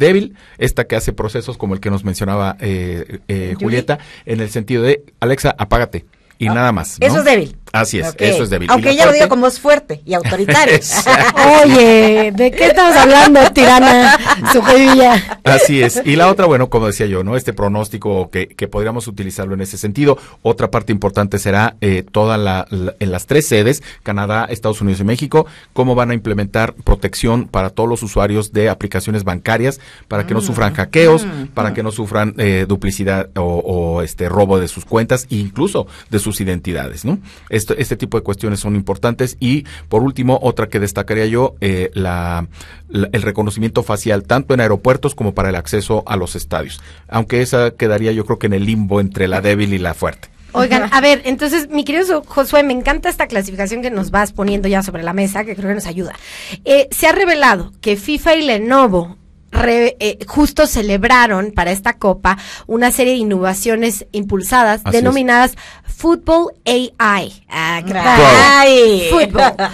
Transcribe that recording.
débil, esta que hace procesos como el que nos mencionaba Julieta, en el sentido de, Alexa, apágate. Y nada más, ¿no? Eso es débil. Así es, Okay. eso es débil. Aunque ella lo diga como es fuerte y autoritario. Oye, ¿de qué estamos hablando, tirana sujevilla? Así es. Y la otra, bueno, como decía yo, ¿no? Este pronóstico que podríamos utilizarlo en ese sentido. Otra parte importante será en las 3 sedes, Canadá, Estados Unidos y México, cómo van a implementar protección para todos los usuarios de aplicaciones bancarias, para que no sufran hackeos, para que no sufran duplicidad o robo de sus cuentas e incluso de sus identidades, ¿no? Este tipo de cuestiones son importantes. Y por último, otra que destacaría yo, el reconocimiento facial, tanto en aeropuertos como para el acceso a los estadios, aunque esa quedaría yo creo que en el limbo entre la débil y la fuerte. Oigan, a ver, entonces, mi querido Josué, me encanta esta clasificación que nos vas poniendo ya sobre la mesa, que creo que nos ayuda. Se ha revelado que FIFA y Lenovo justo celebraron para esta copa una serie de innovaciones impulsadas, Así denominadas Football AI. ¡Ay! Fútbol.